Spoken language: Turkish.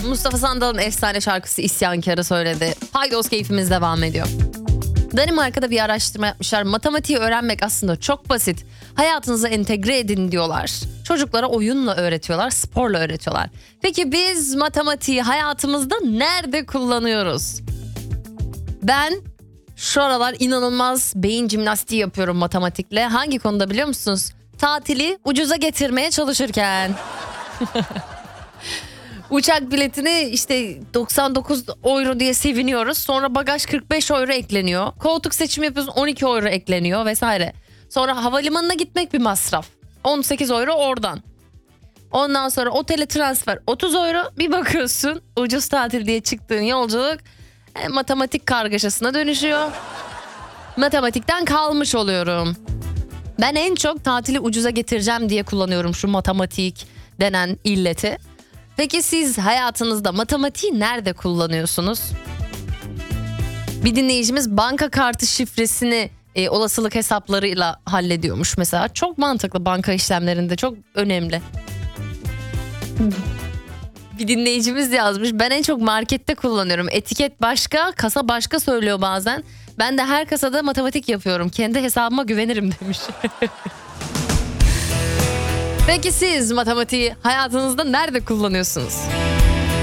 Mustafa Sandal'ın efsane şarkısı İsyankar'ı söyledi. Paydos keyfimiz devam ediyor. Danimarka'da bir araştırma yapmışlar. Matematiği öğrenmek aslında çok basit. Hayatınıza entegre edin diyorlar. Çocuklara oyunla öğretiyorlar, sporla öğretiyorlar. Peki biz matematiği hayatımızda nerede kullanıyoruz? Ben şu aralar inanılmaz beyin jimnastiği yapıyorum matematikle. Hangi konuda biliyor musunuz? Tatili ucuza getirmeye çalışırken. Uçak biletini işte 99 euro diye seviniyoruz. Sonra bagaj 45 euro ekleniyor. Koltuk seçimi yapıyoruz, 12 euro ekleniyor vesaire. Sonra havalimanına gitmek bir masraf. 18 euro oradan. Ondan sonra otele transfer 30 euro. Bir bakıyorsun ucuz tatil diye çıktığın yolculuk matematik kargaşasına dönüşüyor. Matematikten kalmış oluyorum. Ben en çok tatili ucuza getireceğim diye kullanıyorum şu matematik denen illeti. Peki siz hayatınızda matematiği nerede kullanıyorsunuz? Bir dinleyicimiz banka kartı şifresini olasılık hesaplarıyla hallediyormuş mesela. Çok mantıklı, banka işlemlerinde çok önemli. Bir dinleyicimiz yazmış. Ben en çok markette kullanıyorum. Etiket başka, kasa başka söylüyor bazen. Ben de her kasada matematik yapıyorum. Kendi hesabıma güvenirim demiş. Peki siz matematiği hayatınızda nerede kullanıyorsunuz?